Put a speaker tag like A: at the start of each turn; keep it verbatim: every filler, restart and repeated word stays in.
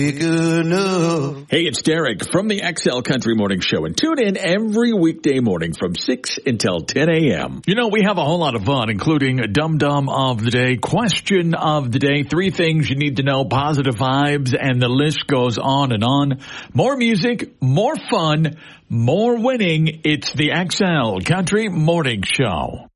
A: Good enough.
B: Hey, it's Derek from the X L Country Morning Show, and tune in every weekday morning from six until ten a.m.
C: You know, we have a whole lot of fun, including a Dum Dum of the Day, Question of the Day, three things you need to know, positive vibes, and the list goes on and on. More music, more fun, more winning. It's the X L Country Morning Show.